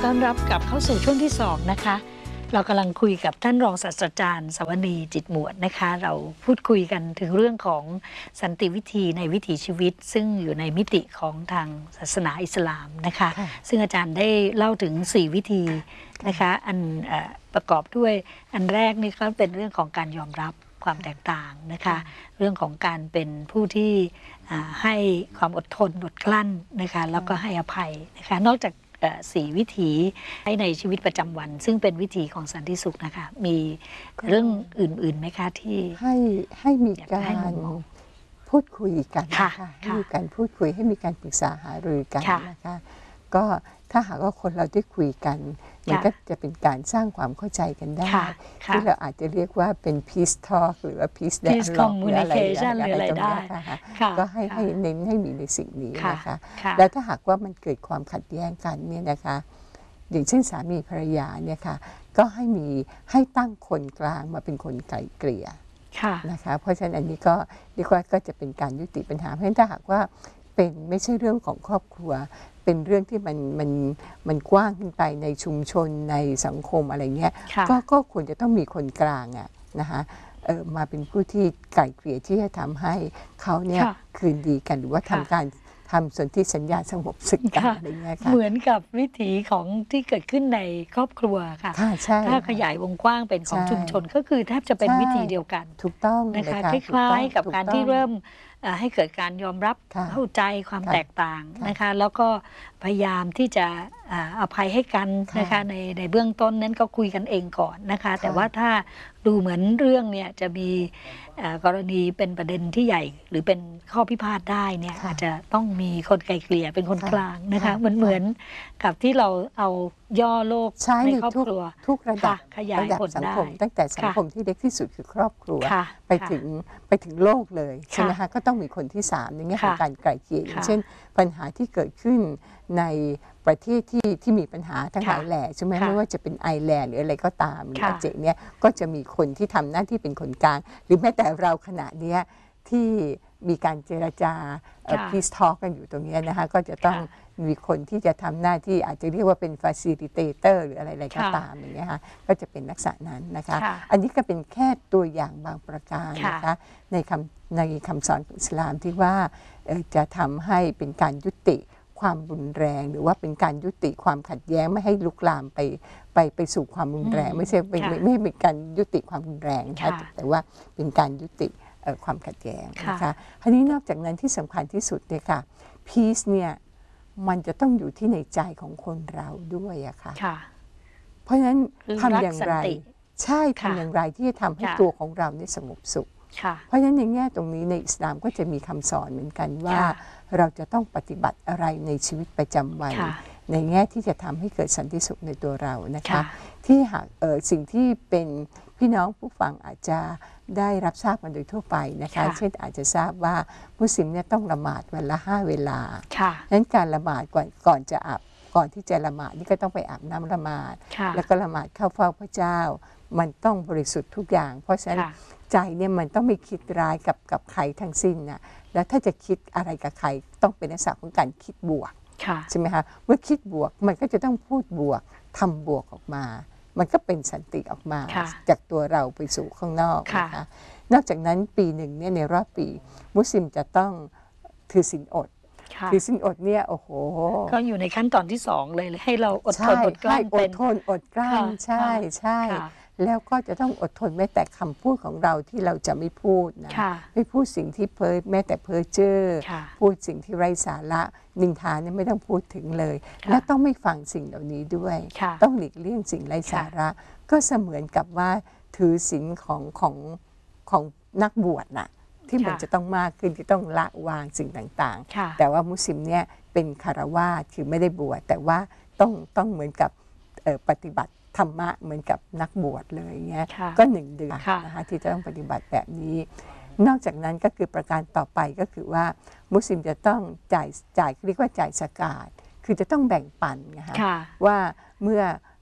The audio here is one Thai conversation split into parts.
ต้อนรับกลับเข้าสู่ช่วงที่2นะคะเรากำลังคุยกับท่านรองศาสตราจารย์สวนีจิตหมวดนะคะเราพูดคุยกันถึงเรื่องของสันติวิธีในวิถีชีวิตซึ่งอยู่ในมิติของทางศาสนาอิสลามนะคะซึ่งอาจารย์ได้เล่าถึง4วิธีนะคะอันประกอบด้วยอันแรกนี่ก็เป็นเรื่องของการยอมรับความแตกต่างนะคะเรื่องของการเป็นผู้ที่ให้ความอดทนอดกลั้นนะคะแล้วก็ให้อภัยนะคะนอกจาก4วิถีให้ในชีวิตประจำวันซึ่งเป็นวิถีของสันติสุขนะคะมีเรื่องอื่นๆไหมคะที่ให้มีการพูดคุยกันนะคะให้มีการพูดคุยให้มีการปรึกษาหารือกันนะคะก็ถ้าหากว่าคนเราได้คุยกันมันก็จะเป็นการสร้างความเข้าใจกันได้ที่เราอาจจะเรียกว่าเป็น peace talk หรือว่า peace dialogue หรืออะไรตรงนี้ค่ะก็ให้เน้นให้มีในสิ่งนี้นะคะแล้วถ้าหากว่ามันเกิดความขัดแย้งกันเนี่ยนะคะอย่างเช่นสามีภรรยาเนี่ยค่ะก็ให้ตั้งคนกลางมาเป็นคนไกล่เกลี่ยนะคะเพราะฉะนั้นอันนี้ก็เรียกว่าก็จะเป็นการยุติปัญหาเพราะฉะนั้นถ้าหากว่าเป็นไม่ใช่เรื่องของครอบครัวเป็นเรื่องที่มันกว้างขึ้นไปในชุมชนในสังคมอะไรเงี้ยก็ควรจะต้องมีคนกลางอ่ะนะคะมาเป็นผู้ที่ไกล่เกลี่ยที่จะทำให้เขาเนี่ยคืนดีกันหรือว่าทำสนธิสัญญาสงบศึกกันอะไรเงี้ยค่ะเหมือนกับวิถีของที่เกิดขึ้นในครอบครัวค่ะถ้าขยายวงกว้างเป็นของชุมชนก็คือแทบจะเป็นวิธีเดียวกันถูกต้องนะคะคล้ายๆกับการที่เริ่มให้เกิดการยอมรับเข้าใจความแตกต่างนะคะแล้วก็พยายามที่จะอภัยให้กันนะคะในเบื้องต้นนั้นก็คุยกันเองก่อนนะคะแต่ว่าถ้าดูเหมือนเรื่องเนี่ยจะมีกรณีเป็นประเด็นที่ใหญ่หรือเป็นข้อพิพาทได้เนี่ยอาจจะต้องมีคนไกลเกลี่ยเป็นคนกลางนะคะเหมือนกับที่เราเอาย่อโลกในครอบครัวทุกระดับขยายผลได้ตั้งแต่สังคมที่เล็กที่สุดคือครอบครัวไปถึงโลกเลยใช่ไหมคะก็ต้องมีคนที่3ในแง่ของการไกล่เกลี่ยอย่างเช่นปัญหาที่เกิดขึ้นในประเทศที่มีปัญหาทั้งหลายแหล่ใช่ไหมไม่ว่าจะเป็นไอร์แลนด์หรืออะไรก็ตามหรืออาเจเนี่ยก็จะมีคนที่ทำหน้าที่เป็นคนกลางหรือแม้แต่เราขณะนี้ที่มีการเจรจาpeace talk กันอยู่ตรงนี้นะคะก็จะต้องมีคนที่จะทำหน้าที่อาจจะเรียกว่าเป็น facilitator หรืออะไรก็ตามอย่างเงี้ยค่ะก็จะเป็นลักษณะนั้นนะคะอันนี้ก็เป็นแค่ตัวอย่างบางประการนะคะในคำสอนของอิสลามที่ว่าจะทำให้เป็นการยุติความรุนแรงหรือว่าเป็นการยุติความขัดแย้งไม่ให้ลุกลามไปสู่ความรุนแรงไม่ใช่ไม่เป็นการยุติความรุนแรงนะคะแต่ว่าเป็นการยุติความขัดแย้งนะคะทีนี้นอกจากนั้นที่สำคัญที่สุดเนี่ยค่ะ peace เนี่ยมันจะต้องอยู่ที่ในใจของคนเราด้วยอะค่ะเพราะฉะนั้นทำอย่างไรใช่ทำอย่างไรที่จะทำให้ตัวของเราเนี่ยสงบสุขเพราะฉะนั้นในแง่ตรงนี้ในอิสลามก็จะมีคำสอนเหมือนกันว่าเราจะต้องปฏิบัติอะไรในชีวิตประจำวันในแง่ที่จะทำให้เกิดสันติสุขในตัวเรานะคะที่หากสิ่งที่เป็นพี่น้องผู้ฟังอาจจะได้รับทราบกันโดยทั่วไปนะคะเช่นอาจจะทราบว่ามุสลิมเนี่ยต้องละหมาดวันละ5 เวลาดังนั้นการละหมาดก่อนที่จะละหมาดนี่ก็ต้องไปอาบน้ำละหมาดแล้วก็ละหมาดเข้าเฝ้าพระเจ้ามันต้องบริสุทธิ์ทุกอย่างเพราะฉะนั้นใจเนี่ยมันต้องไม่คิดร้ายกับใครทั้งสิ้นนะแล้วถ้าจะคิดอะไรกับใครต้องเป็นลักษณะของการคิดบวกใช่ไหมคะเมื่อคิดบวกมันก็จะต้องพูดบวกทำบวกออกมามันก็เป็นสันติออกมาจากตัวเราไปสู่ข้างนอกนะคะนอกจากนั้นปีหนึ่งเนี่ยในรอบปีมุสลิมจะต้องถือศีลอดถือศีลอดเนี่ยโอ้โหก็อยู่ในขั้นตอนที่2เลยให้เราอดทนอดกลั้นเป็นอดทนอดกลั้นใช่แล้วก็จะต้องอดทนแม้แต่คำพูดของเราที่เราจะไม่พูดนะไม่พูดสิ่งที่แม้แต่เพ้อเจ้อพูดสิ่งที่ไร้สาระนินทาเนี่ยไม่ต้องพูดถึงเลยและต้องไม่ฟังสิ่งเหล่านี้ด้วยต้องหลีกเลี่ยงสิ่งไร้สาระก็เสมือนกับว่าถือศีลของนักบวชน่ะที่มันจะต้องมากขึ้นที่ต้องละวางสิ่งต่างๆแต่ว่ามุสลิมเนี่ยเป็นคฤหัสถ์คือไม่ได้บวชแต่ว่าต้องเหมือนกับปฏิบัติธรรมะเหมือนกับนักบวชเลยเงี้ยก็1 เดือนนะคะที่จะต้องปฏิบัติแบบนี้นอกจากนั้นก็คือประการต่อไปก็คือว่ามุสลิมจะต้องจ่ายเรียกว่าจ่ายซะกาตคือจะต้องแบ่งปันนะคะว่าเมื่อ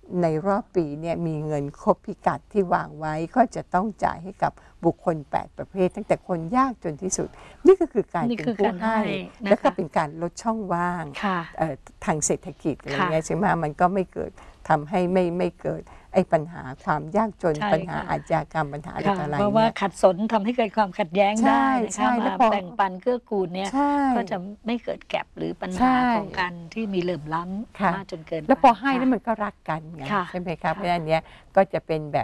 ในรอบปีเนี่ยมีเงินครบพิกัดที่วางไว้ก็จะต้องจ่ายให้กับบุคคล8ประเภทตั้งแต่คนยากจนที่สุดนี่ก็คือการเป็นผู้ให้และก็เป็นการลดช่องว่างทางเศรษฐกิจอะไรเงี้ยใช่ไหมมันก็ไม่เกิดทำให้ไม่เกิดไอ้ปัญหาความยากจนปัญหาอาชญากรรมปัญหาอะไรเพราะว่าขัดสนทำให้เกิดความขัดแย้งได้นะคะมาแบ่งปันเกื้อกูลเนี่ยก็จะไม่เกิดแก็บหรือปัญหาของการที่มีเหลื่อมล้ำมากจนเกินแล้วพอให้แล้วมันก็รักกันไงใช่ไหมครับเพราะฉะนั้นเนี้ยก็จะเป็นแบบ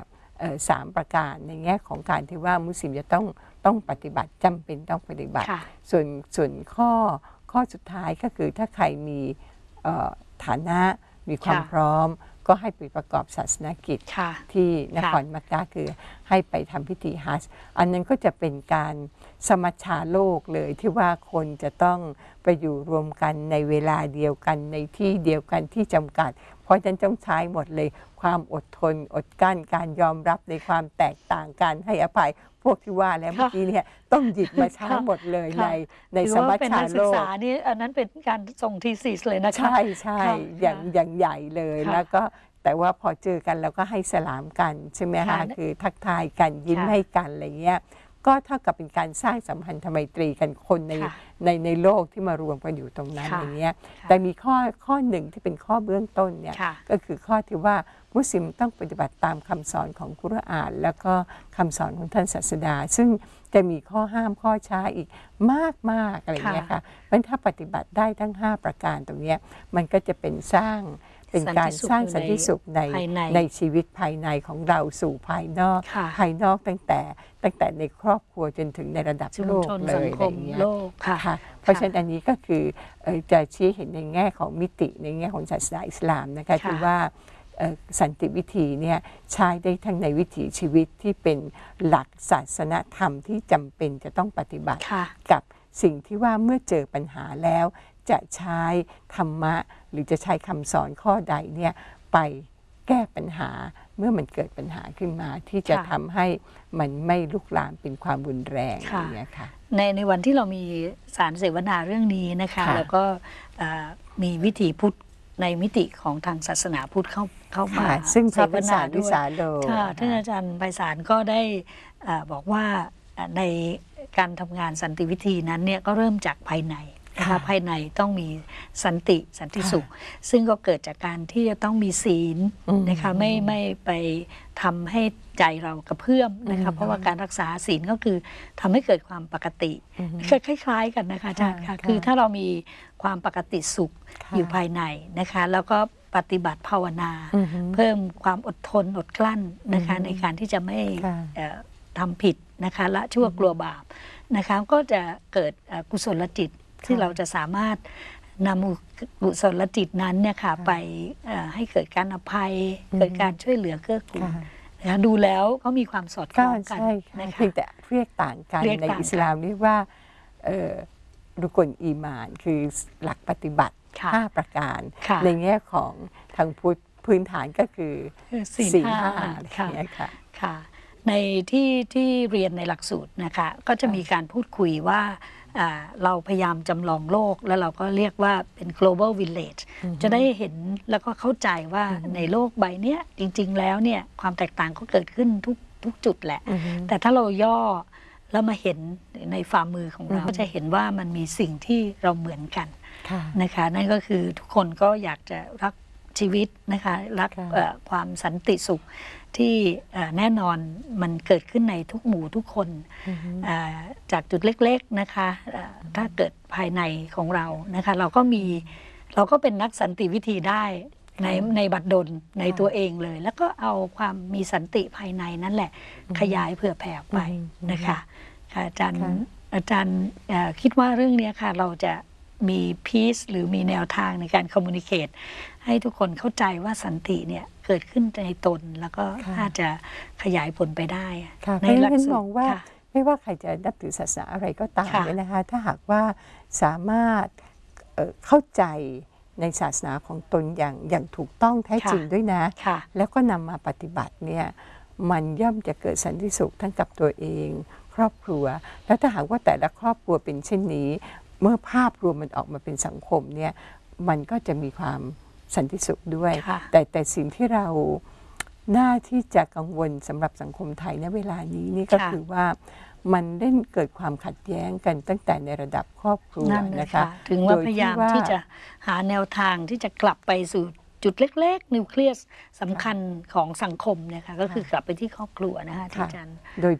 3 ประการในแง่ของการที่ว่ามุสลิมจะต้องปฏิบัติจำเป็นต้องปฏิบัติส่วนข้อสุดท้ายก็คือถ้าใครมีฐานะมีความพร้อมก็ให้ไปประกอบศาสนกิจที่นครมักกะห์คือให้ไปทำพิธีฮัจญ์อันนั้นก็จะเป็นการสมัชชาโลกเลยที่ว่าคนจะต้องไปอยู่รวมกันในเวลาเดียวกันในที่เดียวกันที่จำกัดเพราะฉะนั้นต้องใช้หมดเลยความอดทนอดกั้นการยอมรับในความแตกต่างการให้อภัยพวกที่ว่าแล้วเมื่อกี้เนี่ยต้องหยิบมาใช้หมดเลยในสมัชชาโลกนี่อันนั้นเป็นการส่งทีซีสเลยนะคะใช่อย่างใหญ่เลยแล้วก็แต่ว่าพอเจอกันเราก็ให้สลามกันใช่ไหมคะคือทักทายกันยิ้มให้กันอะไรเงี้ยก็เท่ากับเป็นการสร้างสัมพันธไมตรีกันคนในโลกที่มารวมกันอยู่ตรงนั้นอย่างเงี้ยแต่มีข้อหนึ่งที่เป็นข้อเบื้องต้นเนี่ยก็คือข้อที่ว่ามุสลิมต้องปฏิบัติตามคำสอนของกุรอานแล้วก็คำสอนของท่านศาสดาซึ่งจะมีข้อห้ามข้อช้าอีกมากอะไรเงี้ยค่ะเพราะฉะนั้นถ้าปฏิบัติได้ทั้ง5 ประการตรงนี้มันก็จะเป็นการสร้างสันติสุขในชีวิตภายในของเราสู่ภายนอกตั้งแต่ในครอบครัวจนถึงในระดับโลกเลยอะไรอย่างเงี้ยเพราะฉะนั้นอันนี้ก็คือจะชี้เห็นในแง่ของมิติในแง่ของศาสนาอิสลามนะคะที่ว่าสันติวิธีเนี่ยใช้ได้ทั้งในวิถีชีวิตที่เป็นหลักศาสนธรรมที่จำเป็นจะต้องปฏิบัติกับสิ่งที่ว่าเมื่อเจอปัญหาแล้วจะใช้ธรรมะหรือจะใช้คำสอนข้อใดเนี่ยไปแก้ปัญหาเมื่อมันเกิดปัญหาขึ้นมาที่จะทำให้มันไม่ลุกลามเป็นความรุนแรงอย่างเงี้ยค่ะในวันที่เรามีสารเสวนาเรื่องนี้นะคะแล้วก็มีวิถีพุทธในมิติของทางศาสนาพุทธเข้ามาซึ่งเสวนาด้วยท่านอาจารย์ไพศาลก็ได้บอกว่าในการทำงานสันติวิธีนั้นเนี่ยก็เริ่มจากภายในนะคะภายในต้องมีสันติสุขซึ่งก็เกิดจากการที่จะต้องมีศีลนะคะไม่ไปทำให้ใจเรากระเพื่อมนะคะเพราะว่าการรักษาศีลก็คือทำให้เกิดความปกติคล้ายๆกันนะคะอาจารย์ค่ะคือถ้าเรามีความปกติสุขอยู่ภายในนะคะแล้วก็ปฏิบัติภาวนาเพิ่มความอดทนอดกลั้นนะคะในการที่จะไม่ทำผิดนะคะละชั่วกลัวบาปนะคะก็จะเกิดกุศลจิตที่เราจะสามารถนำกุศลจิตนั้นเนี่ยค่ะไปให้เกิดการอภัยเกิดการช่วยเหลือเกื้อกูลนะคะดูแล้วเขามีความสอดคล้องกันนะคะเพียงแต่เรียกต่างกันในอิสลามเรียกว่ารุกลอีหม่านคือหลักปฏิบัติ5 ประการในแง่ของทางพุทธพื้นฐานก็คือศีล 5 ค่ะในที่เรียนในหลักสูตรนะคะก็จะมีการพูดคุยว่าเราพยายามจำลองโลกแล้วเราก็เรียกว่าเป็น global village จะได้เห็นแล้วก็เข้าใจว่าในโลกใบนี้จริงๆแล้วเนี่ยความแตกต่างก็เกิดขึ้นทุกจุดแหละแต่ถ้าเราย่อแล้วมาเห็นในฝ่ามือของเราก็จะเห็นว่ามันมีสิ่งที่เราเหมือนกันนะคะนั่นก็คือทุกคนก็อยากจะรักชีวิตนะคะรักความสันติสุขที่แน่นอนมันเกิดขึ้นในทุกหมู่ทุกคนจากจุดเล็กๆนะคะถ้าเกิดภายในของเรานะคะเราก็เป็นนักสันติวิธีได้ในบัดดลในตัวเองเลยแล้วก็เอาความมีสันติภายในนั่นแหละขยายเผื่อแผ่ไปนะคะอาจารย์คิดว่าเรื่องนี้ค่ะเราจะมีพีซหรือมีแนวทางในการคอมมูนิเคตให้ทุกคนเข้าใจว่าสันติเนี่ยเกิดขึ้นในตนแล้วก็น่าจะขยายผลไปได้ในหลักสูตรมองว่าไม่ว่าใครจะนับถือศาสนาอะไรก็ตามเนี่ยนะคะถ้าหากว่าสามารถเข้าใจในศาสนาของตนอย่างถูกต้องแท้จริงด้วยนะแล้วก็นำมาปฏิบัติเนี่ยมันย่อมจะเกิดสันติสุขทั้งกับตัวเองครอบครัวแล้วถ้าหากว่าแต่ละครอบครัวเป็นเช่นนี้เมื่อภาพรวมมันออกมาเป็นสังคมเนี่ยมันก็จะมีความสันติสุขด้วยค่ะแต่สิ่งที่เราน่าที่จะกังวลสำหรับสังคมไทยณเวลานี้นี่ก็คือว่ามันได้เกิดความขัดแย้งกันตั้งแต่ในระดับครอบครัวนะคะถึงว่าพยายามที่จะหาแนวทางที่จะกลับไปสู่จุดเล็กๆนิวเคลียสสำคัญของสังคมนะคะก็คือกลับไปที่ครอบครัวนะคะอาจารย์โดย